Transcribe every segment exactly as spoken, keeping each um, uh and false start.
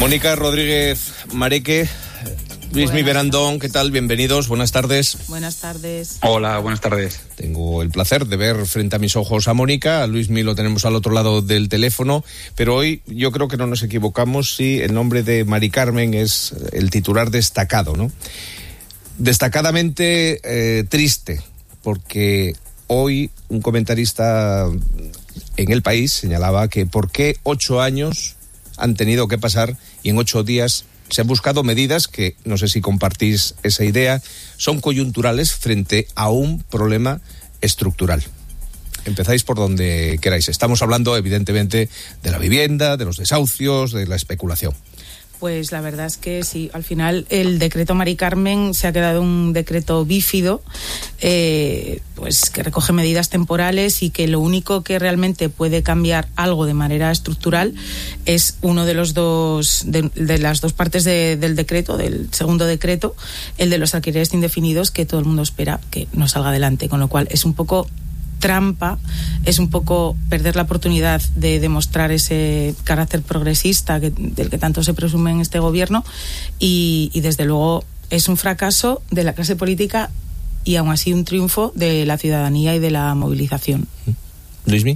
Mónica Rodríguez Mareque, Luismi Berandón, ¿qué tal? Bienvenidos, buenas tardes. Buenas tardes. Hola, buenas tardes. Tengo el placer de ver frente a mis ojos a Mónica, a Luismi lo tenemos al otro lado del teléfono, pero hoy yo creo que no nos equivocamos si el nombre de Mari Carmen es el titular destacado, ¿no? Destacadamente eh, triste, porque hoy un comentarista en El País señalaba que por qué ocho años han tenido que pasar y en ocho días se han buscado medidas que, no sé si compartís esa idea, son coyunturales frente a un problema estructural. Empezáis por donde queráis. Estamos hablando, evidentemente, de la vivienda, de los desahucios, de la especulación. Pues la verdad es que sí, al final el decreto Mari Carmen se ha quedado un decreto bífido, eh, pues que recoge medidas temporales y que lo único que realmente puede cambiar algo de manera estructural es uno de los dos de, de las dos partes de, del decreto, del segundo decreto, el de los alquileres indefinidos, que todo el mundo espera que no salga adelante, con lo cual es un poco trampa, es un poco perder la oportunidad de demostrar ese carácter progresista que, del que tanto se presume en este gobierno y, y desde luego es un fracaso de la clase política y aún así un triunfo de la ciudadanía y de la movilización. Luismi.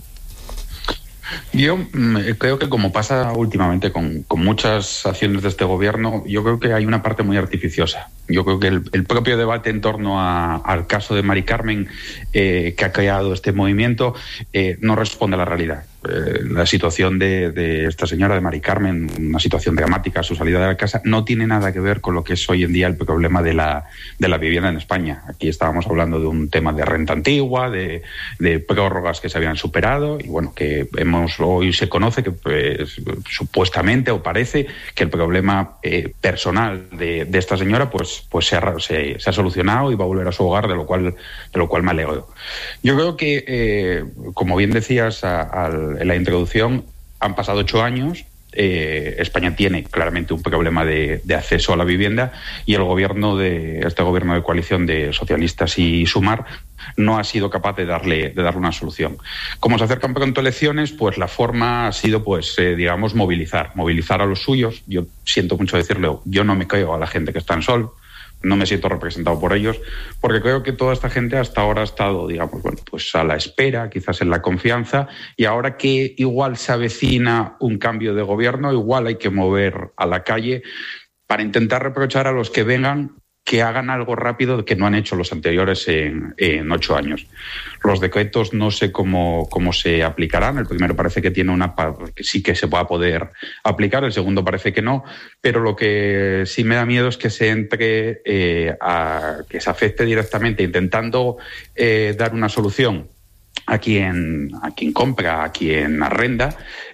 Yo creo que, como pasa últimamente con, con muchas acciones de este gobierno, yo creo que hay una parte muy artificiosa. Yo creo que el, el propio debate en torno a, al caso de Mari Carmen eh, que ha creado este movimiento eh, no responde a la realidad. Eh, la situación de, de esta señora, de Mari Carmen, una situación dramática, su salida de la casa, no tiene nada que ver con lo que es hoy en día el problema de la, de la vivienda en España. Aquí estábamos hablando de un tema de renta antigua, de, de prórrogas que se habían superado y bueno, que hemos hoy se conoce que pues, supuestamente o parece que el problema eh, personal de, de esta señora pues, pues se, ha, se, se ha solucionado y va a volver a su hogar, de lo cual, de lo cual me alegro. Yo creo que, eh, como bien decías a, a, en la introducción, han pasado ocho años. Eh, España tiene claramente un problema de, de acceso a la vivienda y el gobierno de este gobierno de coalición de socialistas y Sumar no ha sido capaz de darle de darle una solución. Como se acercan pronto elecciones, pues la forma ha sido, pues eh, digamos, movilizar, movilizar a los suyos. Yo siento mucho decirlo, yo no me creo a la gente que está en Sol. No me siento representado por ellos, porque creo que toda esta gente hasta ahora ha estado, digamos, bueno, pues a la espera, quizás en la confianza, y ahora que igual se avecina un cambio de gobierno, igual hay que mover a la calle para intentar reprochar a los que vengan que hagan algo rápido que no han hecho los anteriores en, en ocho años. Los decretos no sé cómo, cómo se aplicarán. El primero parece que tiene una que sí que se va a poder aplicar, el segundo parece que no, pero lo que sí me da miedo es que se entre eh, a que se afecte directamente intentando eh, dar una solución a quien, a quien compra, a quien arrenda,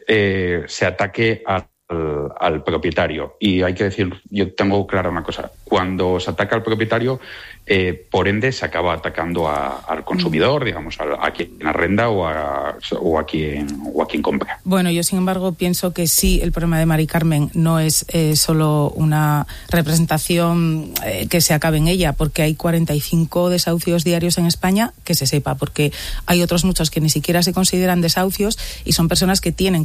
eh, se ataque a Al, al propietario. Y hay que decir, yo tengo clara una cosa, cuando se ataca al propietario, eh, por ende se acaba atacando a, al consumidor, digamos, a, a quien arrenda o a, o, a quien, o a quien compra. Bueno, yo sin embargo pienso que sí, el problema de Mari Carmen no es eh, solo una representación eh, que se acabe en ella, porque hay cuarenta y cinco desahucios diarios en España, que se sepa, porque hay otros muchos que ni siquiera se consideran desahucios y son personas que tienen